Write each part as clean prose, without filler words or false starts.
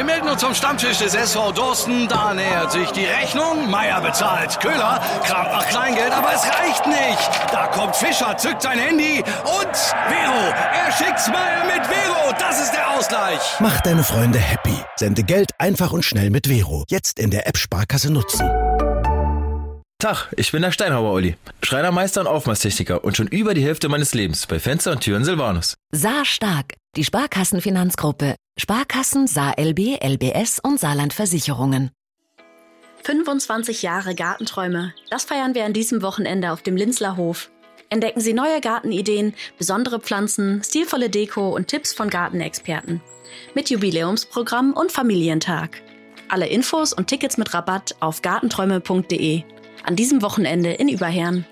Wir melden uns zum Stammtisch des SV Dorsten. Da nähert sich die Rechnung. Meier bezahlt. Köhler kramt nach Kleingeld, aber es reicht nicht. Da kommt Fischer, zückt sein Handy und Vero. Er schickt's Meier mit Vero. Das ist der Ausgleich. Mach deine Freunde happy. Sende Geld einfach und schnell mit Vero. Jetzt in der App Sparkasse nutzen. Tag, ich bin der Steinhauer Olli. Schreinermeister und Aufmaßtechniker und schon über die Hälfte meines Lebens bei Fenster und Türen Silvanus. Saar Stark, die Sparkassenfinanzgruppe. Sparkassen, Saar LB, LBS und Saarland Versicherungen. 25 Jahre Gartenträume. Das feiern wir an diesem Wochenende auf dem Linzler Hof. Entdecken Sie neue Gartenideen, besondere Pflanzen, stilvolle Deko und Tipps von Gartenexperten. Mit Jubiläumsprogramm und Familientag. Alle Infos und Tickets mit Rabatt auf gartenträume.de. An diesem Wochenende in Überherrn.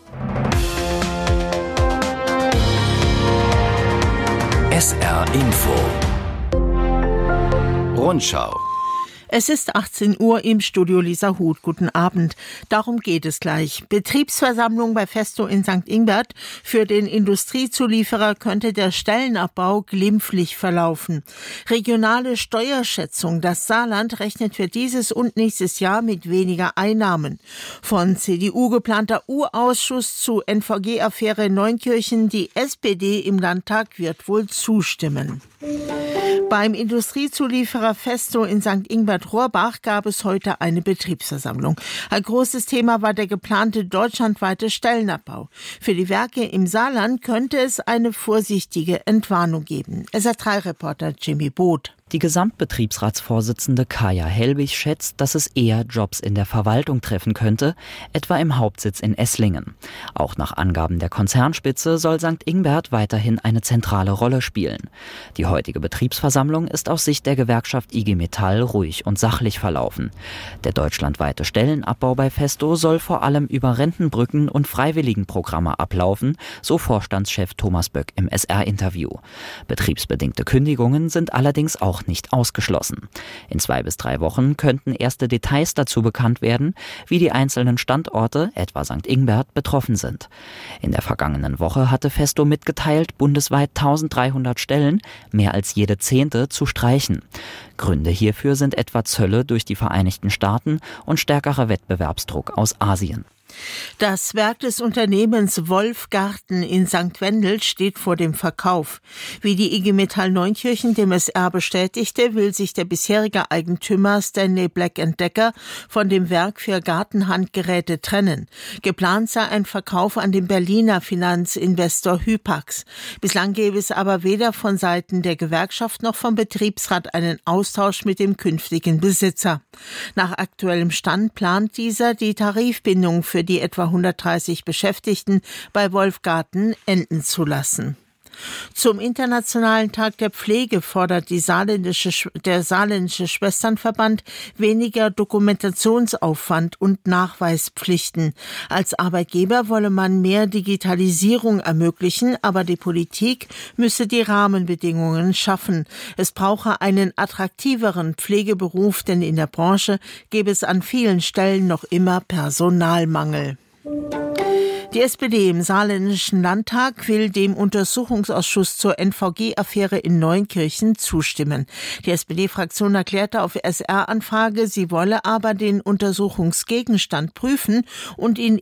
SR Info. Rundschau. Es ist 18 Uhr im Studio Lisa Huth. Guten Abend. Darum geht es gleich. Betriebsversammlung bei Festo in St. Ingbert. Für den Industriezulieferer könnte der Stellenabbau glimpflich verlaufen. Regionale Steuerschätzung. Das Saarland rechnet für dieses und nächstes Jahr mit weniger Einnahmen. Von CDU geplanter U-Ausschuss zu NVG-Affäre Neunkirchen. Die SPD im Landtag wird wohl zustimmen. Beim Industriezulieferer Festo in St. Ingbert-Rohrbach gab es heute eine Betriebsversammlung. Ein großes Thema war der geplante deutschlandweite Stellenabbau. Für die Werke im Saarland könnte es eine vorsichtige Entwarnung geben. SR3-Reporter Jimmy Both. Die Gesamtbetriebsratsvorsitzende Kaja Helbig schätzt, dass es eher Jobs in der Verwaltung treffen könnte, etwa im Hauptsitz in Esslingen. Auch nach Angaben der Konzernspitze soll St. Ingbert weiterhin eine zentrale Rolle spielen. Die heutige Betriebsversammlung ist aus Sicht der Gewerkschaft IG Metall ruhig und sachlich verlaufen. Der deutschlandweite Stellenabbau bei Festo soll vor allem über Rentenbrücken und Freiwilligenprogramme ablaufen, so Vorstandschef Thomas Böck im SR-Interview. Betriebsbedingte Kündigungen sind allerdings auch nicht ausgeschlossen. In 2 bis 3 Wochen könnten erste Details dazu bekannt werden, wie die einzelnen Standorte, etwa St. Ingbert, betroffen sind. In der vergangenen Woche hatte Festo mitgeteilt, bundesweit 1300 Stellen, mehr als jede 10., zu streichen. Gründe hierfür sind etwa Zölle durch die Vereinigten Staaten und stärkerer Wettbewerbsdruck aus Asien. Das Werk des Unternehmens Wolfgarten in St. Wendel steht vor dem Verkauf. Wie die IG Metall Neunkirchen dem SR bestätigte, will sich der bisherige Eigentümer Stanley Black & Decker von dem Werk für Gartenhandgeräte trennen. Geplant sei ein Verkauf an den Berliner Finanzinvestor Hypax. Bislang gäbe es aber weder von Seiten der Gewerkschaft noch vom Betriebsrat einen Austausch mit dem künftigen Besitzer. Nach aktuellem Stand plant dieser die Tarifbindung für die etwa 130 Beschäftigten bei Wolfgarten enden zu lassen. Zum Internationalen Tag der Pflege fordert der Saarländische Schwesternverband weniger Dokumentationsaufwand und Nachweispflichten. Als Arbeitgeber wolle man mehr Digitalisierung ermöglichen, aber die Politik müsse die Rahmenbedingungen schaffen. Es brauche einen attraktiveren Pflegeberuf, denn in der Branche gäbe es an vielen Stellen noch immer Personalmangel. Die SPD im Saarländischen Landtag will dem Untersuchungsausschuss zur NVG-Affäre in Neunkirchen zustimmen. Die SPD-Fraktion erklärte auf SR-Anfrage, sie wolle aber den Untersuchungsgegenstand prüfen und ihn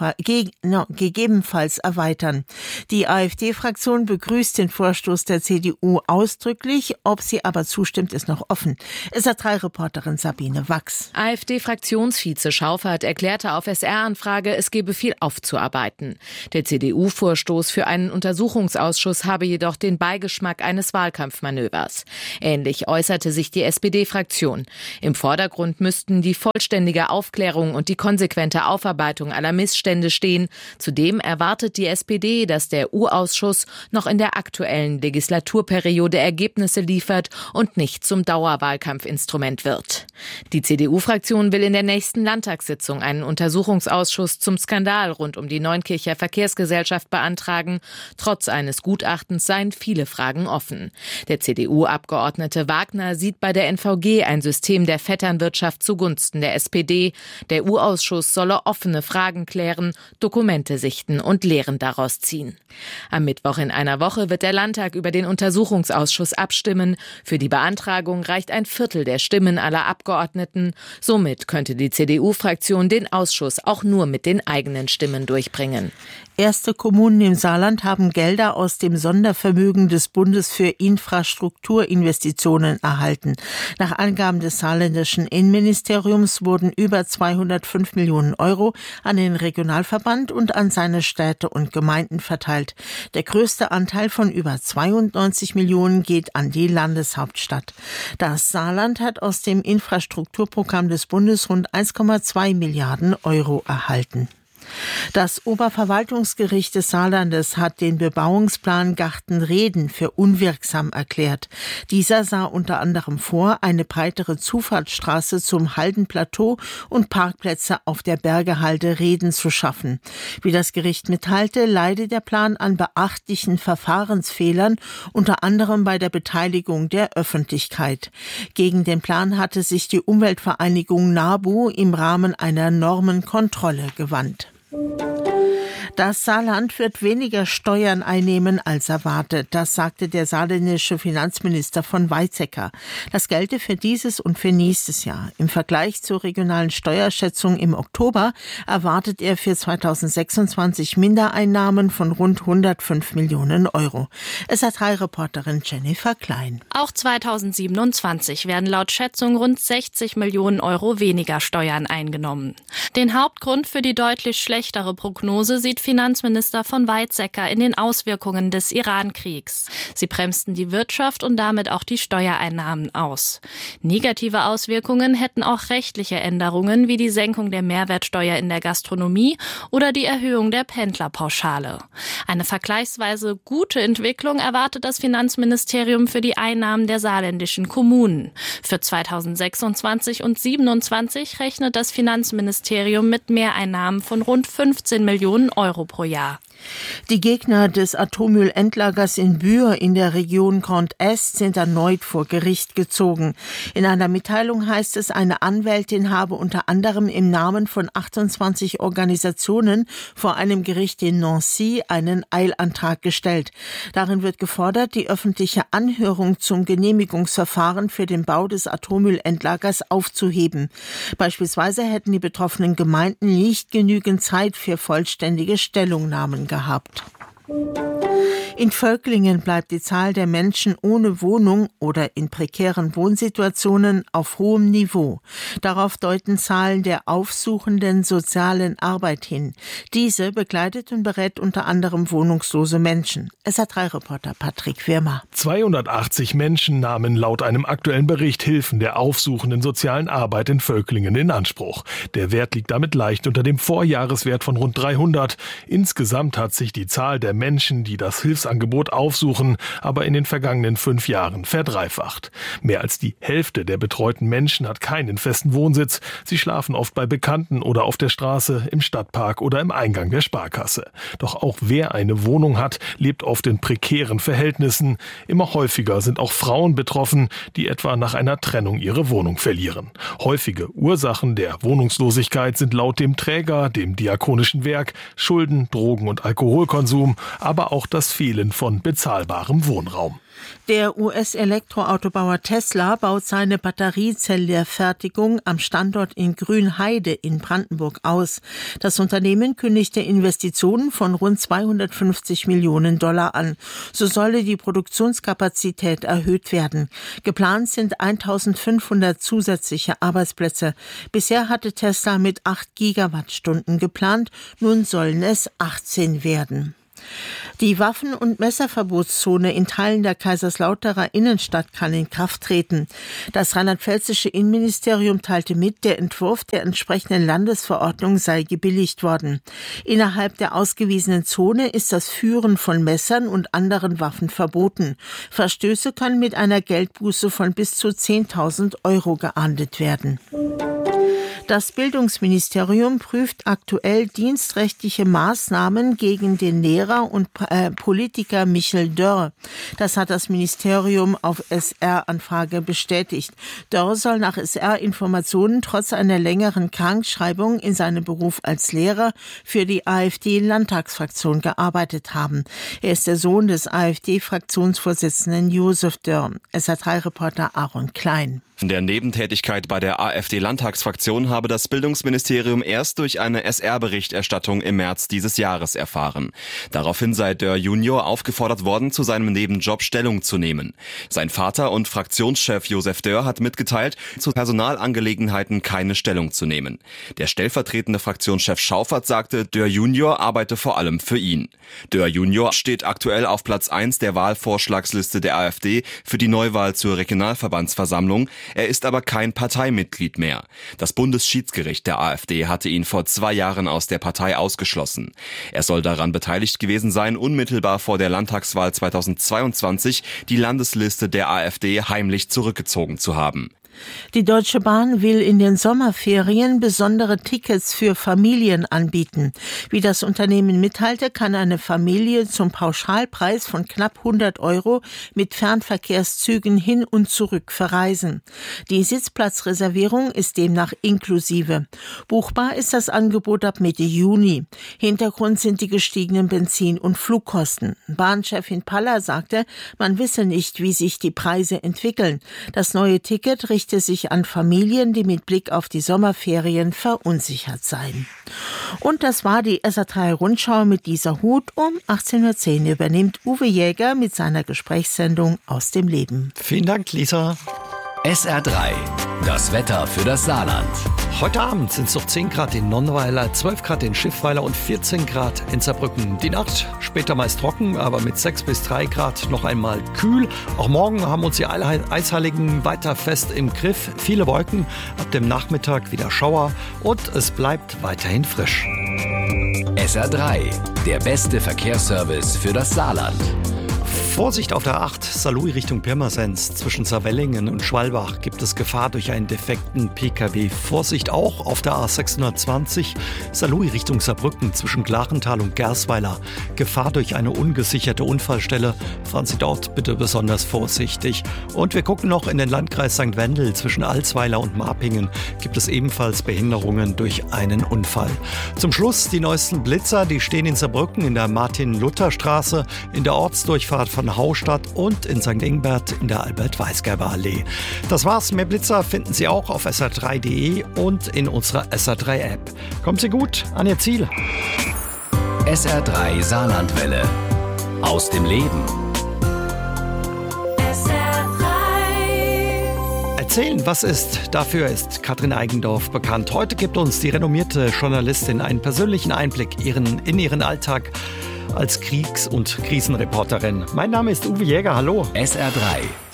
gegebenenfalls erweitern. Die AfD-Fraktion begrüßt den Vorstoß der CDU ausdrücklich. Ob sie aber zustimmt, ist noch offen. SR3-Reporterin Sabine Wachs. AfD-Fraktionsvize Schaufert erklärte auf SR-Anfrage, es gebe viel aufzuarbeiten. Der CDU-Vorstoß für einen Untersuchungsausschuss habe jedoch den Beigeschmack eines Wahlkampfmanövers. Ähnlich äußerte sich die SPD-Fraktion. Im Vordergrund müssten die vollständige Aufklärung und die konsequente Aufarbeitung aller Missstände stehen. Zudem erwartet die SPD, dass der U-Ausschuss noch in der aktuellen Legislaturperiode Ergebnisse liefert und nicht zum Dauerwahlkampfinstrument wird. Die CDU-Fraktion will in der nächsten Landtagssitzung einen Untersuchungsausschuss zum Skandal rund um die Neunkircher Verkehrsgesellschaft beantragen. Trotz eines Gutachtens seien viele Fragen offen. Der CDU-Abgeordnete Wagner sieht bei der NVG ein System der Vetternwirtschaft zugunsten der SPD. Der U-Ausschuss solle offene Fragen klären, Dokumente sichten und Lehren daraus ziehen. Am Mittwoch in einer Woche wird der Landtag über den Untersuchungsausschuss abstimmen. Für die Beantragung reicht 1/4 der Stimmen aller Abgeordneten. Somit könnte die CDU-Fraktion den Ausschuss auch nur mit den eigenen Stimmen durchbringen. Erste Kommunen im Saarland haben Gelder aus dem Sondervermögen des Bundes für Infrastrukturinvestitionen erhalten. Nach Angaben des saarländischen Innenministeriums wurden über 205 Millionen Euro an den Regionalverband und an seine Städte und Gemeinden verteilt. Der größte Anteil von über 92 Millionen geht an die Landeshauptstadt. Das Saarland hat aus dem Infrastrukturprogramm des Bundes rund 1,2 Milliarden Euro erhalten. Das Oberverwaltungsgericht des Saarlandes hat den Bebauungsplan Gartenreden für unwirksam erklärt. Dieser sah unter anderem vor, eine breitere Zufahrtsstraße zum Haldenplateau und Parkplätze auf der Bergehalde Reden zu schaffen. Wie das Gericht mitteilte, leide der Plan an beachtlichen Verfahrensfehlern, unter anderem bei der Beteiligung der Öffentlichkeit. Gegen den Plan hatte sich die Umweltvereinigung NABU im Rahmen einer Normenkontrolle gewandt. Das Saarland wird weniger Steuern einnehmen als erwartet. Das sagte der saarländische Finanzminister von Weizsäcker. Das gelte für dieses und für nächstes Jahr. Im Vergleich zur regionalen Steuerschätzung im Oktober erwartet er für 2026 Mindereinnahmen von rund 105 Millionen Euro. SR3-Reporterin Jennifer Klein. Auch 2027 werden laut Schätzung rund 60 Millionen Euro weniger Steuern eingenommen. Den Hauptgrund für die deutlich schlechtere Prognose sieht Finanzminister von Weizsäcker in den Auswirkungen des Iran-Kriegs. Sie bremsten die Wirtschaft und damit auch die Steuereinnahmen aus. Negative Auswirkungen hätten auch rechtliche Änderungen wie die Senkung der Mehrwertsteuer in der Gastronomie oder die Erhöhung der Pendlerpauschale. Eine vergleichsweise gute Entwicklung erwartet das Finanzministerium für die Einnahmen der saarländischen Kommunen. Für 2026 und 2027 rechnet das Finanzministerium mit Mehreinnahmen von rund 15 Millionen Euro pro Jahr. Die Gegner des Atommüllendlagers in Bühr in der Region Grand Est sind erneut vor Gericht gezogen. In einer Mitteilung heißt es, eine Anwältin habe unter anderem im Namen von 28 Organisationen vor einem Gericht in Nancy einen Eilantrag gestellt. Darin wird gefordert, die öffentliche Anhörung zum Genehmigungsverfahren für den Bau des Atommüllendlagers aufzuheben. Beispielsweise hätten die betroffenen Gemeinden nicht genügend Zeit für vollständige Stellungnahmen gehabt. In Völklingen bleibt die Zahl der Menschen ohne Wohnung oder in prekären Wohnsituationen auf hohem Niveau. Darauf deuten Zahlen der aufsuchenden sozialen Arbeit hin. Diese begleitet und berät unter anderem wohnungslose Menschen. SR3-Reporter Patrick Wirmer. 280 Menschen nahmen laut einem aktuellen Bericht Hilfen der aufsuchenden sozialen Arbeit in Völklingen in Anspruch. Der Wert liegt damit leicht unter dem Vorjahreswert von rund 300. Insgesamt hat sich die Zahl der Menschen, die das Hilfsangebot aufsuchen, aber in den vergangenen 5 Jahren verdreifacht. Mehr als die Hälfte der betreuten Menschen hat keinen festen Wohnsitz. Sie schlafen oft bei Bekannten oder auf der Straße, im Stadtpark oder im Eingang der Sparkasse. Doch auch wer eine Wohnung hat, lebt oft in prekären Verhältnissen. Immer häufiger sind auch Frauen betroffen, die etwa nach einer Trennung ihre Wohnung verlieren. Häufige Ursachen der Wohnungslosigkeit sind laut dem Träger, dem Diakonischen Werk, Schulden, Drogen- und Alkoholkonsum, aber auch das Fehlen von bezahlbarem Wohnraum. Der US-Elektroautobauer Tesla baut seine Batteriezellerfertigung am Standort in Grünheide in Brandenburg aus. Das Unternehmen kündigte Investitionen von rund 250 Millionen Dollar an. So solle die Produktionskapazität erhöht werden. Geplant sind 1500 zusätzliche Arbeitsplätze. Bisher hatte Tesla mit 8 Gigawattstunden geplant, nun sollen es 18 werden. Die Waffen- und Messerverbotszone in Teilen der Kaiserslauterer Innenstadt kann in Kraft treten. Das rheinland-pfälzische Innenministerium teilte mit, der Entwurf der entsprechenden Landesverordnung sei gebilligt worden. Innerhalb der ausgewiesenen Zone ist das Führen von Messern und anderen Waffen verboten. Verstöße können mit einer Geldbuße von bis zu 10.000 Euro geahndet werden. Das Bildungsministerium prüft aktuell dienstrechtliche Maßnahmen gegen den Lehrer und Politiker Michel Dörr. Das hat das Ministerium auf SR-Anfrage bestätigt. Dörr soll nach SR-Informationen trotz einer längeren Krankschreibung in seinem Beruf als Lehrer für die AfD-Landtagsfraktion gearbeitet haben. Er ist der Sohn des AfD-Fraktionsvorsitzenden Josef Dörr. SR3-Reporter Aaron Klein. Von der Nebentätigkeit bei der AfD-Landtagsfraktion habe das Bildungsministerium erst durch eine SR-Berichterstattung im März dieses Jahres erfahren. Daraufhin sei Dörr Junior aufgefordert worden, zu seinem Nebenjob Stellung zu nehmen. Sein Vater und Fraktionschef Josef Dörr hat mitgeteilt, zu Personalangelegenheiten keine Stellung zu nehmen. Der stellvertretende Fraktionschef Schaufert sagte, Dörr Junior arbeite vor allem für ihn. Dörr Junior steht aktuell auf Platz 1 der Wahlvorschlagsliste der AfD für die Neuwahl zur Regionalverbandsversammlung. Er ist aber kein Parteimitglied mehr. Das Bundesschiedsgericht der AfD hatte ihn vor 2 Jahren aus der Partei ausgeschlossen. Er soll daran beteiligt gewesen sein, unmittelbar vor der Landtagswahl 2022 die Landesliste der AfD heimlich zurückgezogen zu haben. Die Deutsche Bahn will in den Sommerferien besondere Tickets für Familien anbieten. Wie das Unternehmen mitteilte, kann eine Familie zum Pauschalpreis von knapp 100 € mit Fernverkehrszügen hin und zurück verreisen. Die Sitzplatzreservierung ist demnach inklusive. Buchbar ist das Angebot ab Mitte Juni. Hintergrund sind die gestiegenen Benzin- und Flugkosten. Bahnchefin Paller sagte, man wisse nicht, wie sich die Preise entwickeln. Das neue Ticket richtet sich an Familien, die mit Blick auf die Sommerferien verunsichert seien. Und das war die SR3-Rundschau mit dieser Hut. Um 18:10 Uhr übernimmt Uwe Jäger mit seiner Gesprächssendung Aus dem Leben. Vielen Dank, Lisa. SR3, das Wetter für das Saarland. Heute Abend sind es noch 10 Grad in Nonnweiler, 12 Grad in Schiffweiler und 14 Grad in Saarbrücken. Die Nacht später meist trocken, aber mit 6 bis 3 Grad noch einmal kühl. Auch morgen haben uns die Eisheiligen weiter fest im Griff. Viele Wolken, ab dem Nachmittag wieder Schauer und es bleibt weiterhin frisch. SR3, der beste Verkehrsservice für das Saarland. Vorsicht auf der 8, Saarlouis Richtung Pirmasens. Zwischen Saarwellingen und Schwalbach gibt es Gefahr durch einen defekten Pkw. Vorsicht auch auf der A620, Saarlouis Richtung Saarbrücken zwischen Glarental und Gersweiler. Gefahr durch eine ungesicherte Unfallstelle. Fahren Sie dort bitte besonders vorsichtig. Und wir gucken noch in den Landkreis St. Wendel. Zwischen Alsweiler und Marpingen gibt es ebenfalls Behinderungen durch einen Unfall. Zum Schluss die neuesten Blitzer, die stehen in Saarbrücken in der Martin-Luther-Straße, in der Ortsdurchfahrt von Haustadt und in St. Ingbert in der Albert-Weisgerber-Allee. Das war's. Mehr Blitzer finden Sie auch auf sr3.de und in unserer SR3-App. Kommen Sie gut an Ihr Ziel. SR3 Saarlandwelle. Aus dem Leben. Erzählen, was ist, dafür ist Katrin Eigendorf bekannt. Heute gibt uns die renommierte Journalistin einen persönlichen Einblick in ihren Alltag als Kriegs- und Krisenreporterin. Mein Name ist Uwe Jäger, hallo. SR3